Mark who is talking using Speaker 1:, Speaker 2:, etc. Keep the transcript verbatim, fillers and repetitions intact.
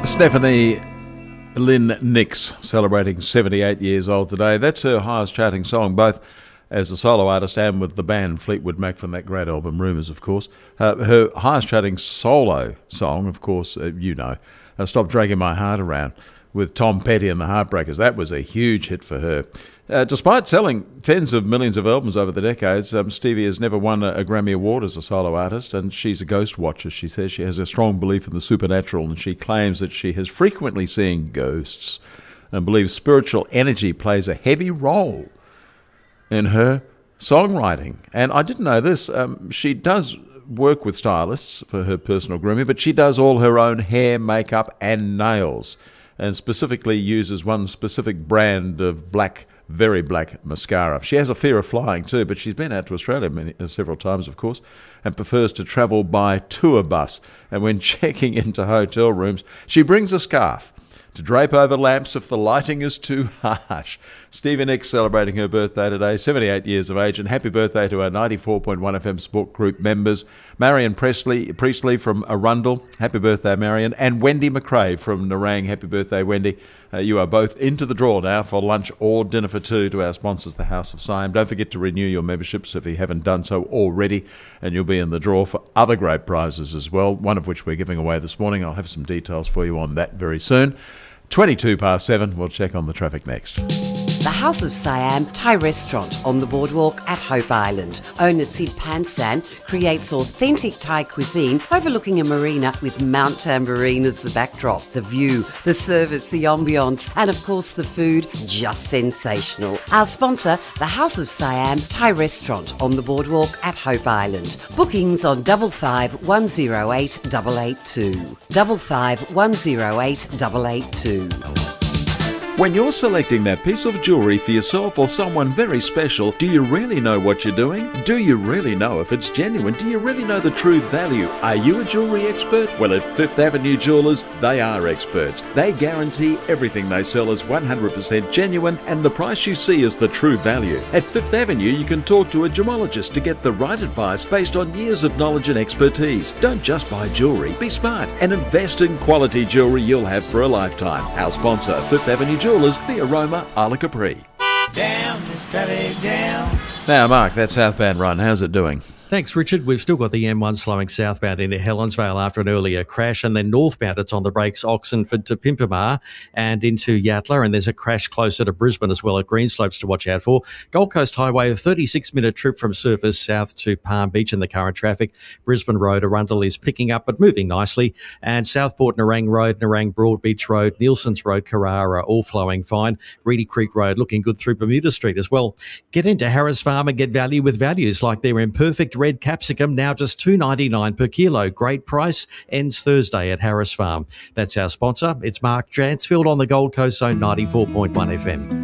Speaker 1: Stephanie Lynn Nix celebrating seventy-eight years old today. That's her highest charting song, both as a solo artist and with the band Fleetwood Mac from that great album Rumours, of course. Uh, her highest charting solo song, of course, uh, you know, uh, Stop Dragging My Heart Around with Tom Petty and the Heartbreakers. That was a huge hit for her. Uh, despite selling tens of millions of albums over the decades, um, Stevie has never won a, a Grammy Award as a solo artist, and she's a ghost watcher. She says she has a strong belief in the supernatural, and she claims that she has frequently seen ghosts and believes spiritual energy plays a heavy role in her songwriting. And I didn't know this. Um, she does work with stylists for her personal grooming, but she does all her own hair, makeup, and nails, and specifically uses one specific brand of black very black mascara. She has a fear of flying too, but she's been out to Australia many, uh, several times, of course, and prefers to travel by tour bus. And when checking into hotel rooms, she brings a scarf to drape over lamps if the lighting is too harsh. Stevie Nicks celebrating her birthday today, seventy-eight years of age, and happy birthday to our ninety-four point one F M support group members, Marion Presley, Priestley from Arundel, happy birthday Marion, and Wendy McRae from Nerang, happy birthday Wendy. Uh, you are both into the draw now for lunch or dinner for two to our sponsors, the House of Siam. Don't forget to renew your memberships if you haven't done so already, and you'll be in the draw for other great prizes as well, one of which we're giving away this morning. I'll have some details for you on that very soon. twenty-two past seven, we'll check on the traffic next.
Speaker 2: The House of Siam Thai restaurant on the boardwalk at Hope Island. Owner Sid Pansan creates authentic Thai cuisine overlooking a marina with Mount Tambourine as the backdrop. The view, the service, the ambience, and of course the food, just sensational. Our sponsor, the House of Siam Thai restaurant on the boardwalk at Hope Island. Bookings on double five one zero eight double eight two. Double five one zero eight double eight two.
Speaker 3: When you're selecting that piece of jewellery for yourself or someone very special, do you really know what you're doing? Do you really know if it's genuine? Do you really know the true value? Are you a jewellery expert? Well, at Fifth Avenue Jewellers, they are experts. They guarantee everything they sell is one hundred percent genuine and the price you see is the true value. At Fifth Avenue, you can talk to a gemologist to get the right advice based on years of knowledge and expertise. Don't just buy jewellery. Be smart and invest in quality jewellery you'll have for a lifetime. Our sponsor, Fifth Avenue Jewellers, the Aroma Isla Capri.
Speaker 1: Down, steady down. Now, Mark, that southbound run, how's it doing?
Speaker 4: Thanks, Richard. We've still got the M one slowing southbound into Helensvale after an earlier crash, and then northbound it's on the brakes Oxenford to Pimpamar and into Yatala, and there's a crash closer to Brisbane as well at Greenslopes to watch out for. Gold Coast Highway, a thirty-six minute trip from Surfers south to Palm Beach in the current traffic. Brisbane Road, Arundel is picking up but moving nicely, and Southport Nerang Road, Nerang Broadbeach Road, Nielsen's Road, Carrara, all flowing fine. Reedy Creek Road looking good through Bermuda Street as well. Get into Harris Farm and get value with values like their imperfect red capsicum, now just two dollars ninety-nine per kilo. Great price. Ends Thursday at Harris Farm. That's our sponsor. It's Mark Dransfield on the Gold Coast Zone ninety-four point one F M.